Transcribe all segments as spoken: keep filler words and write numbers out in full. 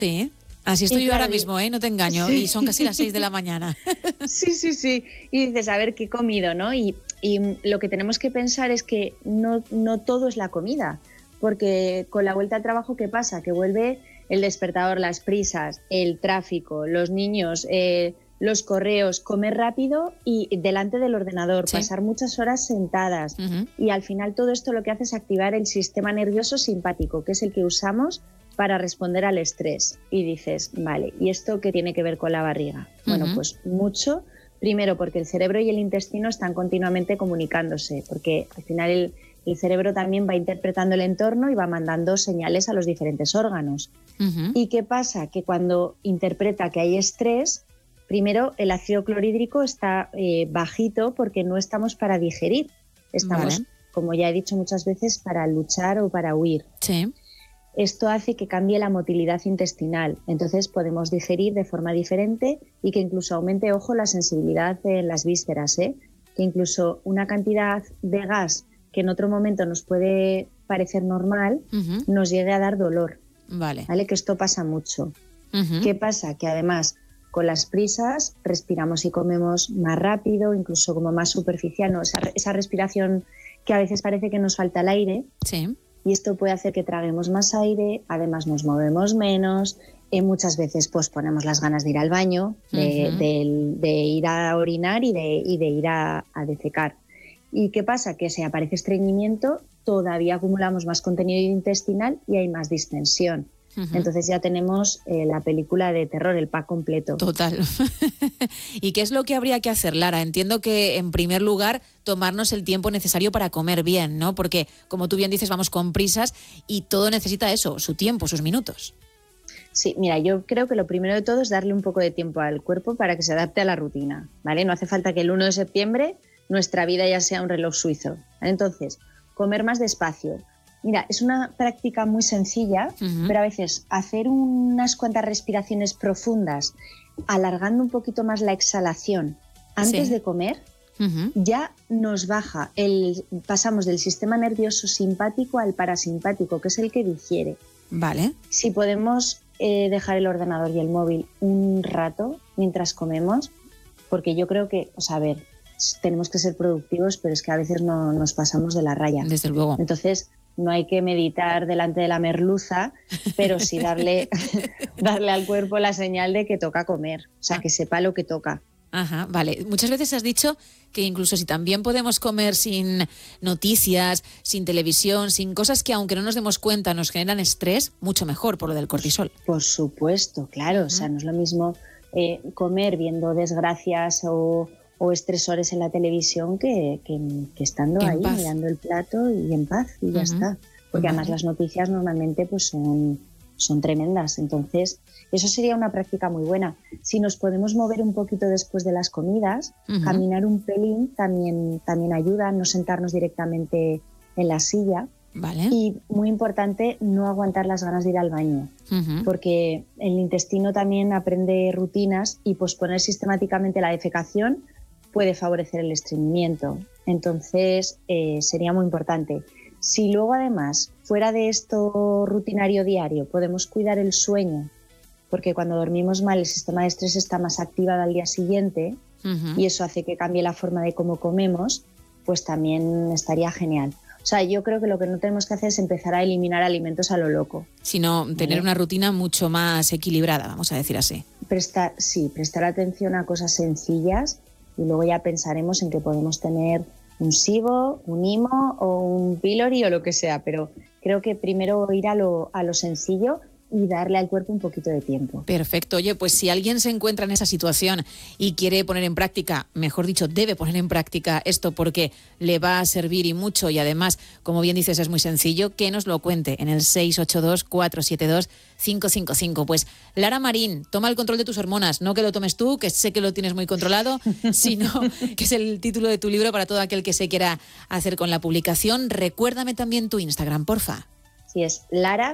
Sí. Así estoy y yo claro, ahora mismo, ¿eh? No te engaño. Sí. Y son casi las seis de la mañana. Sí, sí, sí. Y dices, a ver, ¿qué he comido, no? Y, y lo que tenemos que pensar es que no, no todo es la comida. Porque con la vuelta al trabajo, ¿qué pasa? Que vuelve el despertador, las prisas, el tráfico, los niños, eh, los correos, comer rápido y delante del ordenador, sí. pasar muchas horas sentadas. Uh-huh. Y al final todo esto lo que hace es activar el sistema nervioso simpático, que es el que usamos para responder al estrés. Y dices, vale, ¿y esto qué tiene que ver con la barriga? Uh-huh. Bueno, pues mucho. Primero, porque el cerebro y el intestino están continuamente comunicándose, porque al final el, el cerebro también va interpretando el entorno y va mandando señales a los diferentes órganos. Uh-huh. ¿Y qué pasa? Que cuando interpreta que hay estrés, primero el ácido clorhídrico está eh, bajito porque no estamos para digerir, estamos, vale. como ya he dicho muchas veces, para luchar o para huir. Sí. Esto hace que cambie la motilidad intestinal, entonces podemos digerir de forma diferente y que incluso aumente, ojo, la sensibilidad en las vísceras, ¿eh? Que incluso una cantidad de gas que en otro momento nos puede parecer normal, uh-huh. nos llegue a dar dolor. Vale. ¿Vale? Que esto pasa mucho. Uh-huh. ¿Qué pasa? Que además con las prisas respiramos y comemos más rápido, incluso como más superficial, ¿no? Esa, esa respiración que a veces parece que nos falta el aire. Sí. Y esto puede hacer que traguemos más aire, además nos movemos menos, eh, muchas veces posponemos las ganas de ir al baño, de, uh-huh. de, de ir a orinar y de, y de ir a, a defecar. ¿Y qué pasa? Que si aparece estreñimiento, todavía acumulamos más contenido intestinal y hay más distensión. Uh-huh. Entonces ya tenemos eh, la película de terror, el pack completo. Total. ¿Y qué es lo que habría que hacer, Lara? Entiendo que, en primer lugar, tomarnos el tiempo necesario para comer bien, ¿no? Porque, como tú bien dices, vamos con prisas y todo necesita eso, su tiempo, sus minutos. Sí, mira, yo creo que lo primero de todo es darle un poco de tiempo al cuerpo para que se adapte a la rutina, ¿vale? No hace falta que el primero de septiembre nuestra vida ya sea un reloj suizo, ¿vale? Entonces, comer más despacio. Mira, es una práctica muy sencilla, uh-huh. pero a veces hacer unas cuantas respiraciones profundas, alargando un poquito más la exhalación antes sí. de comer, uh-huh. ya nos baja, el, pasamos del sistema nervioso simpático al parasimpático, que es el que digiere. Vale. Si podemos eh, dejar el ordenador y el móvil un rato mientras comemos, porque yo creo que, o sea, a ver, tenemos que ser productivos, pero es que a veces no nos pasamos de la raya. Desde luego. Entonces, no hay que meditar delante de la merluza, pero sí darle, darle al cuerpo la señal de que toca comer, o sea, ah. que sepa lo que toca. Ajá, vale. Muchas veces has dicho que incluso si también podemos comer sin noticias, sin televisión, sin cosas que aunque no nos demos cuenta nos generan estrés, mucho mejor por lo del cortisol. Por supuesto, claro. Uh-huh. O sea, no es lo mismo eh, comer viendo desgracias o, o estresores en la televisión que, que, que estando ahí paz. mirando el plato y en paz y uh-huh. ya está. Porque uh-huh. además las noticias normalmente pues son, son tremendas. Entonces, eso sería una práctica muy buena. Si nos podemos mover un poquito después de las comidas, uh-huh. caminar un pelín también, también ayuda, no sentarnos directamente en la silla. Vale. Y muy importante, no aguantar las ganas de ir al baño, uh-huh. porque el intestino también aprende rutinas y posponer sistemáticamente la defecación puede favorecer el estreñimiento. Entonces, eh, sería muy importante. Si luego, además, fuera de esto rutinario diario, podemos cuidar el sueño, porque cuando dormimos mal el sistema de estrés está más activado al día siguiente uh-huh. y eso hace que cambie la forma de cómo comemos, pues también estaría genial. O sea, yo creo que lo que no tenemos que hacer es empezar a eliminar alimentos a lo loco. Sino ¿vale? tener una rutina mucho más equilibrada, vamos a decir así. Prestar, sí, prestar atención a cosas sencillas y luego ya pensaremos en que podemos tener un SIBO, un IMO o un pylori o lo que sea, pero creo que primero ir a lo, a lo sencillo y darle al cuerpo un poquito de tiempo. Perfecto. Oye, pues si alguien se encuentra en esa situación y quiere poner en práctica, mejor dicho, debe poner en práctica esto porque le va a servir y mucho y además, como bien dices, es muy sencillo, que nos lo cuente en el seis ocho dos, cuatro siete dos, cinco cinco cinco. Pues Lara Marín, toma el control de tus hormonas, no que lo tomes tú, que sé que lo tienes muy controlado, sino que es el título de tu libro para todo aquel que se quiera hacer con la publicación. Recuérdame también tu Instagram, porfa. Sí, es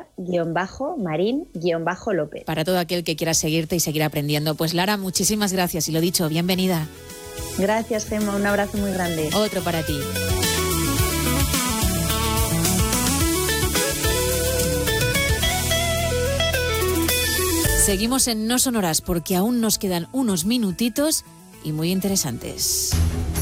Lara-Marín-López. Para todo aquel que quiera seguirte y seguir aprendiendo. Pues Lara, muchísimas gracias y lo dicho, bienvenida. Gracias, Gemma, un abrazo muy grande. Otro para ti. Seguimos en No Sonoras porque aún nos quedan unos minutitos y muy interesantes.